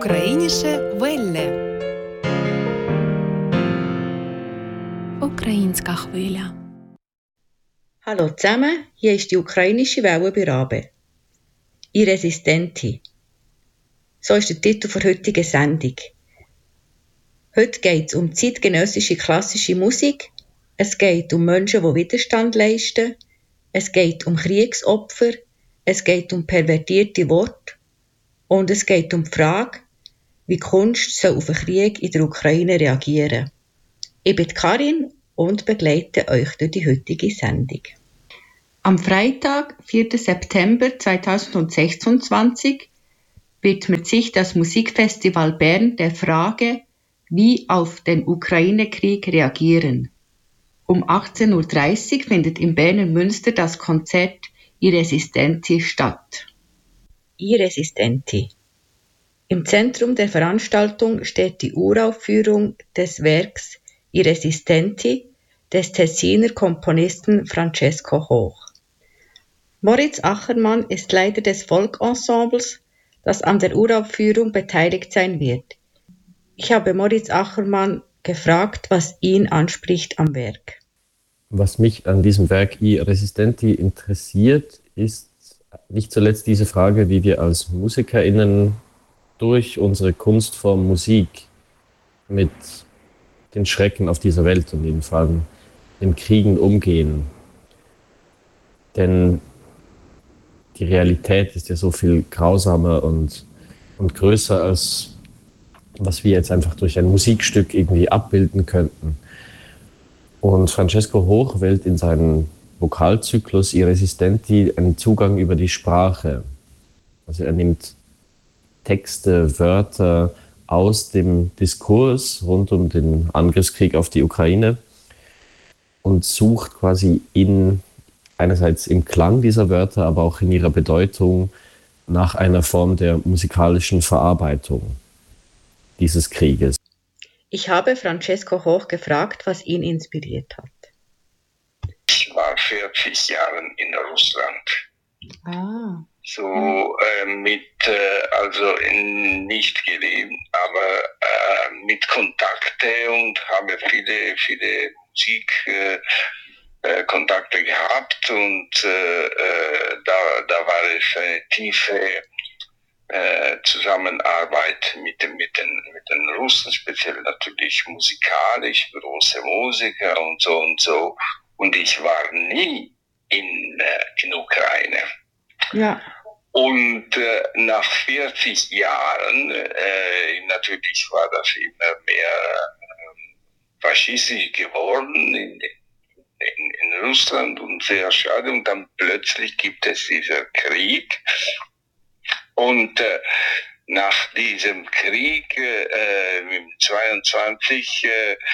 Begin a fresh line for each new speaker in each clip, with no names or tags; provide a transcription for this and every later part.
Ukrainische Welle. Українська хвиля.
Hallo zusammen, hier ist die ukrainische Welle bei Rabe. I Resistenti. So ist der Titel der heutigen Sendung. Heute geht es um zeitgenössische klassische Musik, es geht um Menschen, die Widerstand leisten, es geht um Kriegsopfer, es geht um pervertierte Worte und es geht um die Frage, wie Kunst soll auf den Krieg in der Ukraine reagieren. Ich bin Karin und begleite euch durch die heutige Sendung. Am Freitag, 4. September 2026, widmet sich das Musikfestival Bern der Frage, wie auf den Ukraine-Krieg reagieren. Um 18.30 Uhr findet im Berner Münster das Konzert I Resistenti statt. I Resistenti. Im Zentrum der Veranstaltung steht die Uraufführung des Werks I Resistenti des Tessiner Komponisten Francesco Hoch. Moritz Achermann ist Leiter des Folkensembles, das an der Uraufführung beteiligt sein wird. Ich habe Moritz Achermann gefragt, was ihn anspricht am Werk.
Was mich an diesem Werk I Resistenti interessiert, ist nicht zuletzt diese Frage, wie wir als MusikerInnen durch unsere Kunstform Musik mit den Schrecken auf dieser Welt und vor allem den Kriegen umgehen. Denn die Realität ist ja so viel grausamer und größer, als was wir jetzt einfach durch ein Musikstück irgendwie abbilden könnten. Und Francesco Hoch wählt in seinem Vokalzyklus I Resistenti einen Zugang über die Sprache. Also er nimmt Texte, Wörter aus dem Diskurs rund um den Angriffskrieg auf die Ukraine und sucht quasi einerseits im Klang dieser Wörter, aber auch in ihrer Bedeutung nach einer Form der musikalischen Verarbeitung dieses Krieges.
Ich habe Francesco Hoch gefragt, was ihn inspiriert hat.
Ich war 40 Jahre in Russland. Also nicht gelebt, aber mit Kontakte und habe viele Musikkontakte gehabt und da war es eine tiefe Zusammenarbeit mit den Russen, speziell natürlich musikalisch, große Musiker und so. Und ich war nie in Ukraine. Ja. Und nach 40 Jahren, natürlich war das immer mehr faschistisch geworden in Russland und sehr schade. Und dann plötzlich gibt es diesen Krieg. Und nach diesem Krieg im 22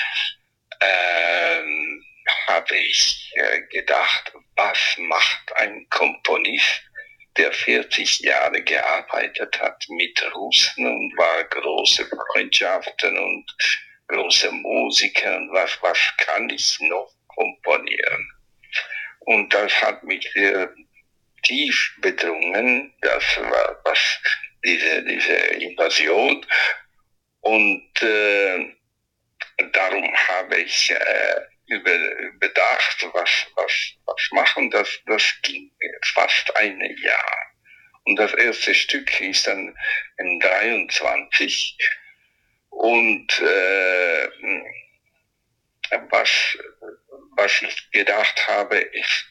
habe ich gedacht, was macht ein Komponist, der 40 Jahre gearbeitet hat mit Russen und war große Freundschaften und große Musiker und was kann ich noch komponieren? Und das hat mich sehr tief bedrungen, das war diese Invasion und darum habe ich bedacht, was machen, das ging fast ein Jahr. Und das erste Stück hieß dann in 23 und was ich gedacht habe, ist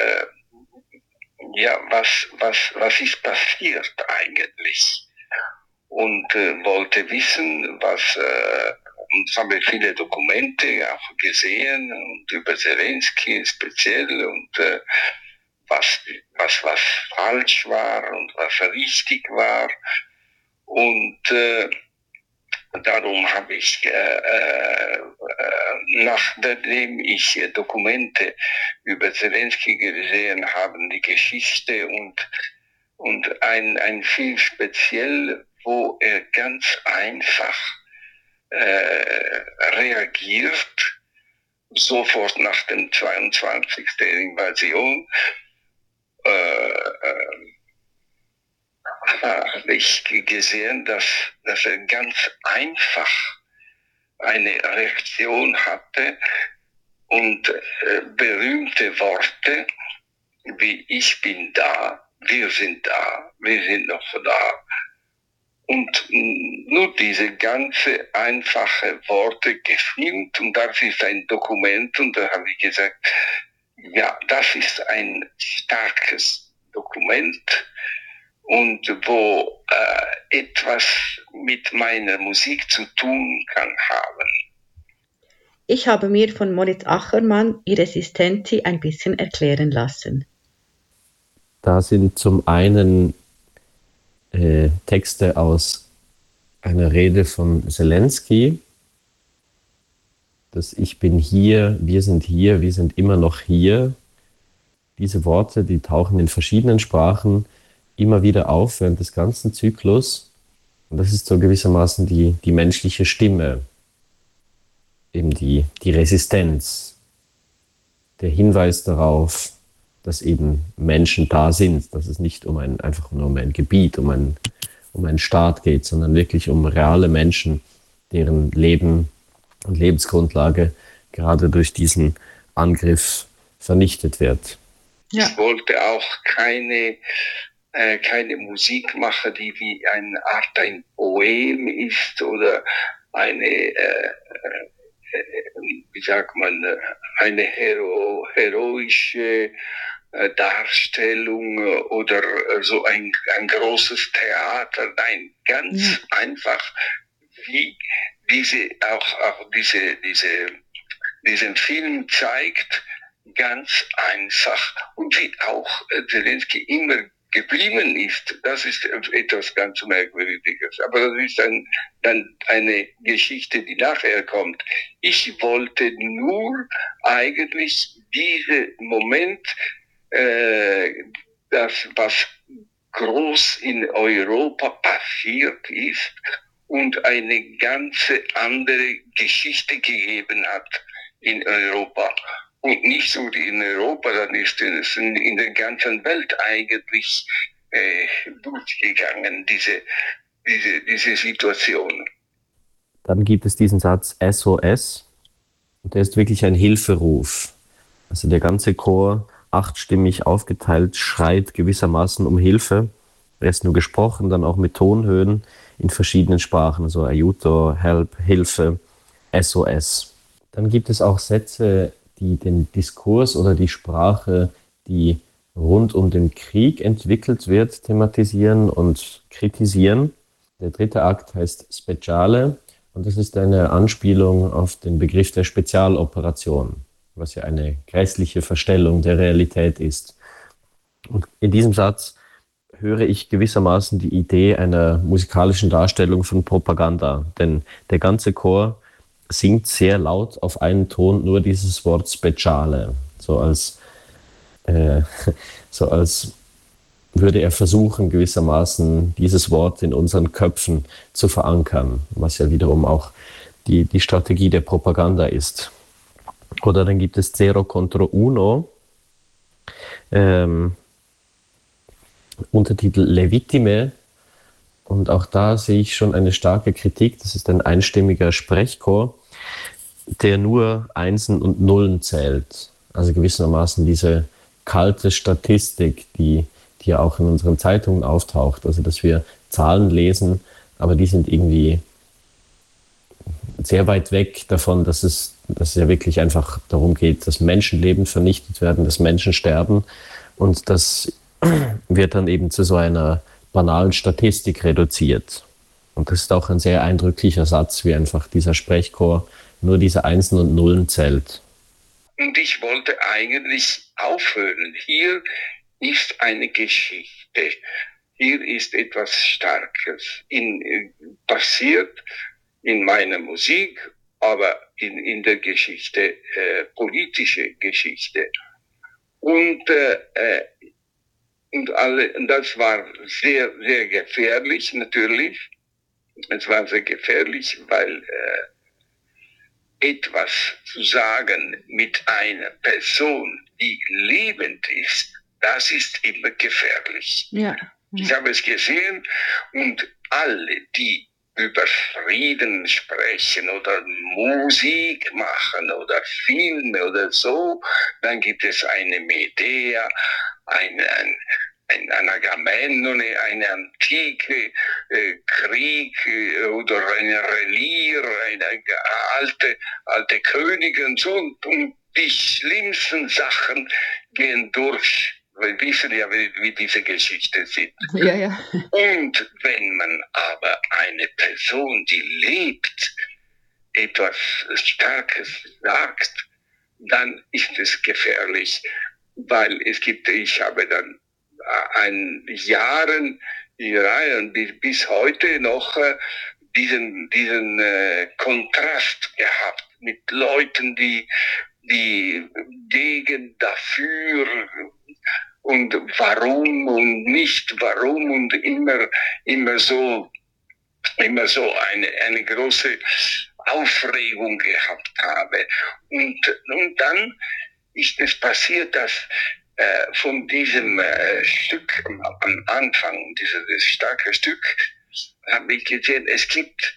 was ist passiert eigentlich? Und wollte wissen, und habe viele Dokumente auch gesehen und über Zelensky speziell und was falsch war und was richtig war. Und darum habe ich, nachdem ich Dokumente über Zelensky gesehen habe, die Geschichte und ein Film speziell, wo er ganz einfach reagiert, sofort nach dem 22. Invasion, habe ich gesehen, dass er ganz einfach eine Reaktion hatte und berühmte Worte wie ich bin da, wir sind noch da. Und nur diese ganze einfache Worte gefilmt und das ist ein Dokument und da habe ich gesagt, ja, das ist ein starkes Dokument und wo etwas mit meiner Musik zu tun kann haben.
Ich habe mir von Moritz Achermann I Resistenti ein bisschen erklären lassen.
Da sind zum einen Texte aus einer Rede von Zelensky, das Ich bin hier, wir sind immer noch hier. Diese Worte, die tauchen in verschiedenen Sprachen immer wieder auf während des ganzen Zyklus. Und das ist so gewissermaßen die menschliche Stimme, eben die Resistenz, der Hinweis darauf, dass eben Menschen da sind, dass es nicht einfach nur um ein Gebiet, um einen Staat geht, sondern wirklich um reale Menschen, deren Leben und Lebensgrundlage gerade durch diesen Angriff vernichtet wird.
Ja. Ich wollte auch keine Musik machen, die wie eine Art ein Poem ist oder eine wie sagt man, eine heroische Darstellung oder so ein großes Theater. Nein, ganz einfach, wie diesen Film zeigt, ganz einfach und wie auch Zelensky immer geblieben ist, das ist etwas ganz Merkwürdiges. Aber das ist dann eine Geschichte, die nachher kommt. Ich wollte nur eigentlich diesen Moment, das, was groß in Europa passiert ist und eine ganze andere Geschichte gegeben hat in Europa. Und nicht nur in Europa, dann ist es in der ganzen Welt eigentlich durchgegangen, diese Situation.
Dann gibt es diesen Satz SOS und der ist wirklich ein Hilferuf. Also der ganze Chor, 8stimmig aufgeteilt, schreit gewissermaßen um Hilfe. Er ist nur gesprochen, dann auch mit Tonhöhen in verschiedenen Sprachen, also Aiuto, Help, Hilfe, SOS. Dann gibt es auch Sätze, die den Diskurs oder die Sprache, die rund um den Krieg entwickelt wird, thematisieren und kritisieren. Der dritte Akt heißt Speciale und das ist eine Anspielung auf den Begriff der Spezialoperation, was ja eine grässliche Verstellung der Realität ist. Und in diesem Satz höre ich gewissermaßen die Idee einer musikalischen Darstellung von Propaganda, denn der ganze Chor singt sehr laut auf einen Ton nur dieses Wort Speciale, so als würde er versuchen, gewissermaßen dieses Wort in unseren Köpfen zu verankern, was ja wiederum auch die Strategie der Propaganda ist. Oder dann gibt es Zero contro Uno, Untertitel Le Vittime. Und auch da sehe ich schon eine starke Kritik. Das ist ein einstimmiger Sprechchor, der nur Einsen und Nullen zählt. Also gewissermaßen diese kalte Statistik, die ja auch in unseren Zeitungen auftaucht. Also dass wir Zahlen lesen, aber die sind irgendwie sehr weit weg davon, dass es ja wirklich einfach darum geht, dass Menschenleben vernichtet werden, dass Menschen sterben. Und das wird dann eben zu so einer banalen Statistik reduziert. Und das ist auch ein sehr eindrücklicher Satz, wie einfach dieser Sprechchor nur diese Einsen und Nullen zählt.
Und ich wollte eigentlich aufhören. Hier ist eine Geschichte. Hier ist etwas Starkes passiert in meiner Musik, aber in der Geschichte, politische Geschichte. Und das war sehr, sehr gefährlich, natürlich. Es war sehr gefährlich, weil etwas zu sagen mit einer Person, die lebend ist, das ist immer gefährlich.
Ja.
Ich habe es gesehen und alle, die über Frieden sprechen oder Musik machen oder Filme oder so, dann gibt es eine Medea, ein Agamemnon, eine antike Krieg oder ein Relier, eine alte Könige und so. Und die schlimmsten Sachen gehen durch. Wir wissen ja, wie diese Geschichte sind.
Ja, ja.
Und wenn man aber eine Person, die lebt, etwas Starkes sagt, dann ist es gefährlich, weil ich habe dann Jahren und bis heute noch diesen Kontrast gehabt mit Leuten, die gegen, dafür und warum und nicht warum und immer so eine große Aufregung gehabt habe. Und dann ist es passiert, dass von diesem Stück am Anfang, dieses starke Stück, habe ich gesehen, es geht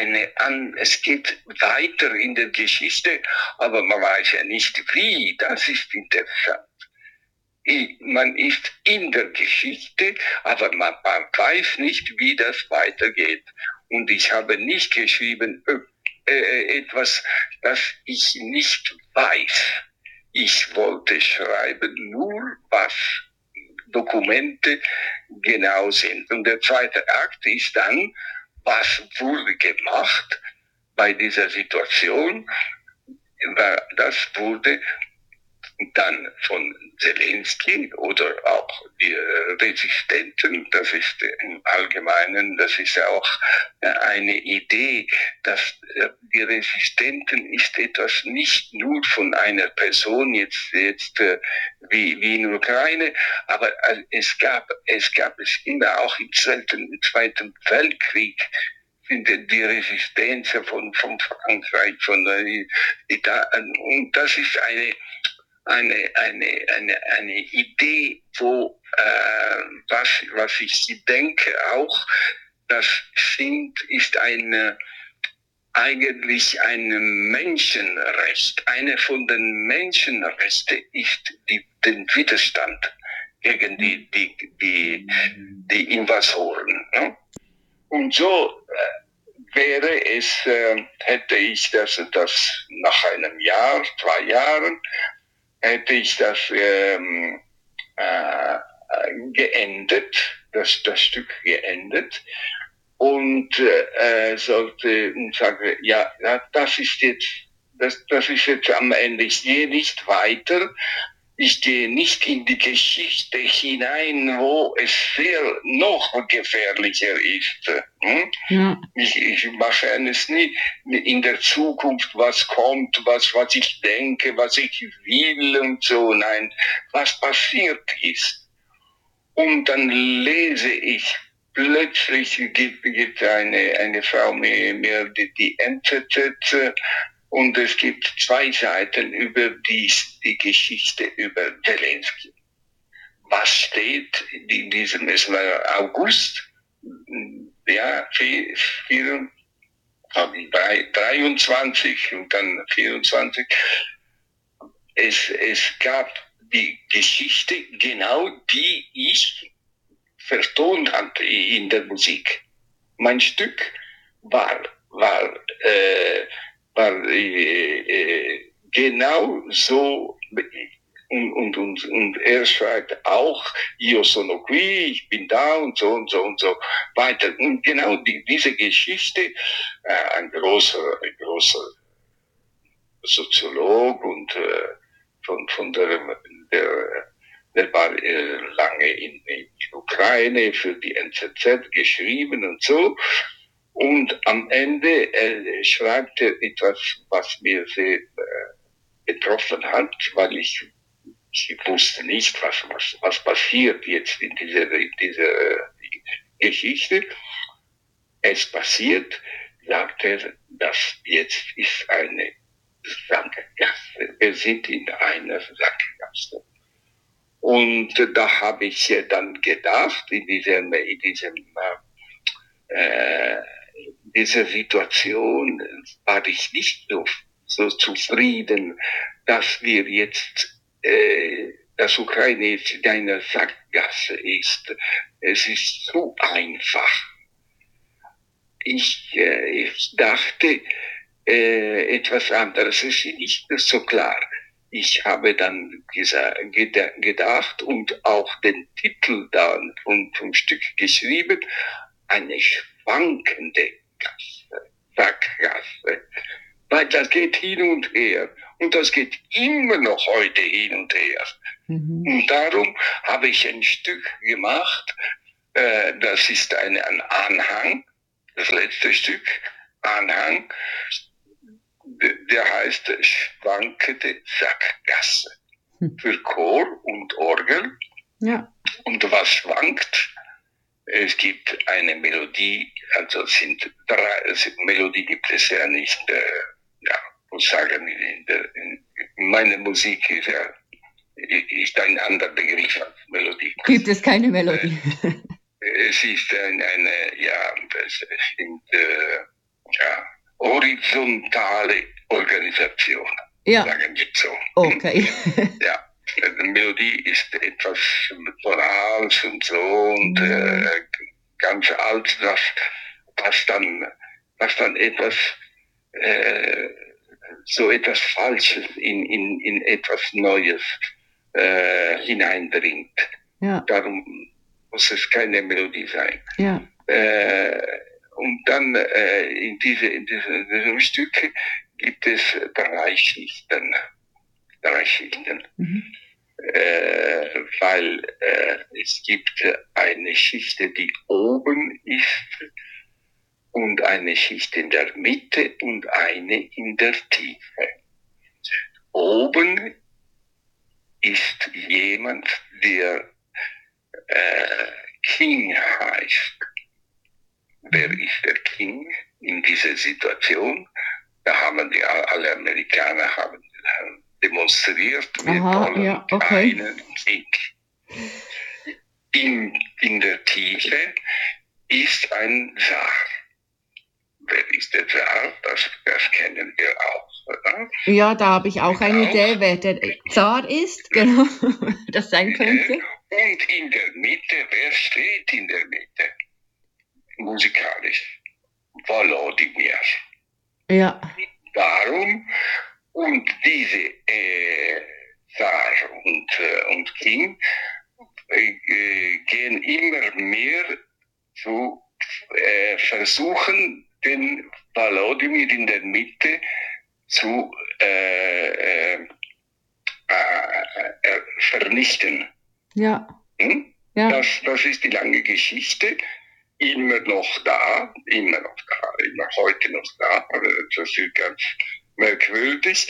weiter in der Geschichte, aber man weiß ja nicht wie. Das ist interessant. Man ist in der Geschichte, aber man weiß nicht, wie das weitergeht. Und ich habe nicht geschrieben etwas, das ich nicht weiß. Ich wollte schreiben nur, was Dokumente genau sind. Und der zweite Akt ist dann, was wurde gemacht bei dieser Situation. Das wurde dann von Zelensky oder auch die Resistenten, das ist im Allgemeinen, das ist auch eine Idee, dass die Resistenten ist etwas nicht nur von einer Person jetzt wie in Ukraine, aber es gab es immer auch im Zweiten Weltkrieg die Resistenz von Frankreich, von Italien, und das ist eine Idee, wo was ich denke auch, das ist eigentlich ein Menschenrecht. Eine von den Menschenrechten ist den Widerstand gegen die Invasoren. Ne? Und so wäre es, hätte ich das nach einem Jahr, 2 Jahren, hätte ich das geendet, das Stück geendet und sollte und sage, ja, das ist jetzt am Ende. Ich gehe nicht weiter. Ich gehe nicht in die Geschichte hinein, wo es noch gefährlicher ist. Ja. Ich mache es nie in der Zukunft, was kommt, was ich denke, was ich will und so. Nein, was passiert ist. Und dann lese ich, plötzlich gibt eine Frau mir die NZZ, und es gibt 2 Seiten über die Geschichte über Zelensky. Was steht in diesem, es war August, ja, 23 und dann 24. Es gab die Geschichte, genau die ich vertont hatte in der Musik. Mein Stück war genau so, und er schreibt auch, io sono qui, ich bin da und so weiter. Und genau diese Geschichte, ein großer Soziolog und der war lange in Ukraine für die NZZ geschrieben und so. Und am Ende schreibt er etwas, was mir sehr betroffen hat, weil ich wusste nicht, was passiert jetzt in dieser Geschichte. Es passiert, sagt er, dass jetzt ist eine Sackgasse. Wir sind in einer Sackgasse. Und da habe ich dann gedacht, in dieser Situation war ich nicht so zufrieden, dass wir jetzt, dass Ukraine jetzt in einer Sackgasse ist. Es ist zu einfach. Ich dachte etwas anderes. Es ist nicht so klar. Ich habe dann gedacht und auch den Titel da vom Stück geschrieben, eine schwankende Sackgasse. Weil das geht hin und her. Und das geht immer noch heute hin und her. Mhm. Und darum habe ich ein Stück gemacht, das ist ein Anhang, das letzte Stück, Anhang, der heißt Schwankende Sackgasse. Für Chor und Orgel. Ja. Und was schwankt? Es gibt eine Melodie, also Melodie gibt es ja nicht, muss sagen, in meiner Musik ist ein anderer Begriff als Melodie.
Gibt es keine Melodie?
Es ist das sind horizontale Organisation, sagen wir so.
Okay.
Ja, die Melodie ist etwas Tonals und so und ganz alt, was dann etwas so etwas Falsches in etwas Neues hineinbringt. Ja. Darum muss es keine Melodie sein. Ja. Und dann in diesem Stück gibt es drei Schichten. Mhm. Weil es gibt eine Schicht, die oben ist, und eine Schicht in der Mitte und eine in der Tiefe. Oben ist jemand, der King heißt. Wer ist der King in dieser Situation? Da haben alle Amerikaner haben demonstriert, wir wollen keinen Krieg. In der Tiefe ist ein Zar. Wer ist der Zar? Das kennen wir auch, oder?
Ja, da habe ich auch eine Idee, wer der Zar ist, genau, das sein könnte.
Und in der Mitte, wer steht in der Mitte? Musikalisch. Volodymyr. Ja. Darum, und diese Zar und King gehen immer mehr zu versuchen, den Volodymyr in der Mitte zu vernichten. Ja. Ja. Das ist die lange Geschichte. Immer heute noch da. Das ist ganz merkwürdig.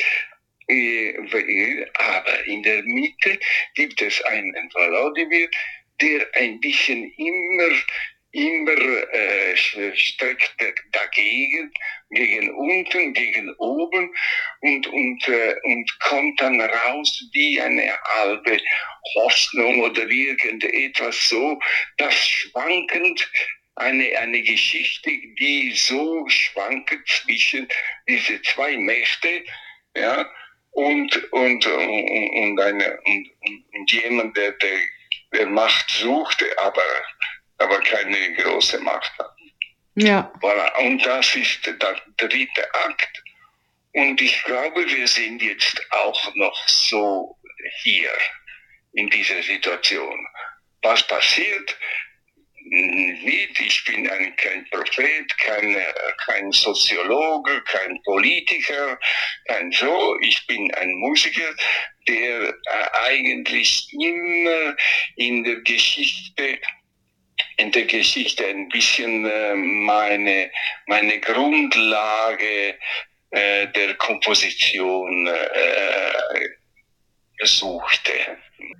Aber in der Mitte gibt es einen Volodymyr, der ein bisschen immer streckt dagegen, gegen unten, gegen oben und kommt dann raus wie eine halbe Hoffnung oder irgendetwas so, das schwankend, eine Geschichte, die so schwankt zwischen diese zwei Mächte, ja, und jemand, der Macht suchte, aber keine große Macht hat. Ja. Voilà. Und das ist der dritte Akt. Und ich glaube, wir sind jetzt auch noch so hier in dieser Situation. Was passiert? Nicht, ich bin kein Prophet, kein Soziologe, kein Politiker, ich bin ein Musiker, der eigentlich immer in der Geschichte ein bisschen meine Grundlage der Komposition suchte.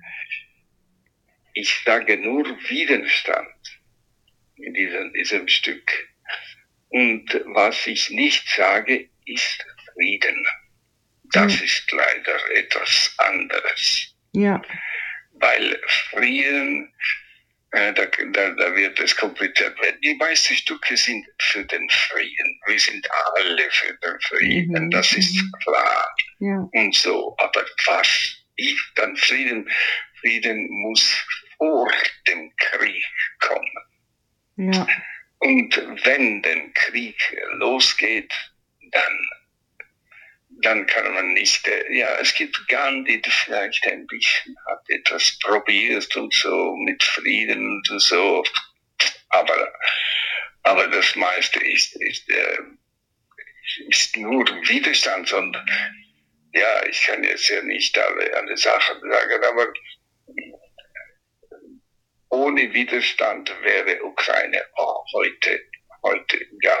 Ich sage nur Widerstand in diesem Stück. Und was ich nicht sage, ist Frieden. Das ist leider etwas anderes. Ja. weil Frieden, da wird es kompliziert. Die meisten Stücke sind für den Frieden. Wir sind alle für den Frieden, das ist klar. Ja. Und so. Aber was ist dann Frieden? Frieden muss vor dem Krieg kommen. Ja. Und wenn der Krieg losgeht, dann kann man nicht, es gibt Gandhi, der vielleicht ein bisschen hat etwas probiert und so mit Frieden und so, aber das meiste ist nur Widerstand und ich kann jetzt ja nicht alle Sachen sagen, aber ohne Widerstand wäre Ukraine auch heute gar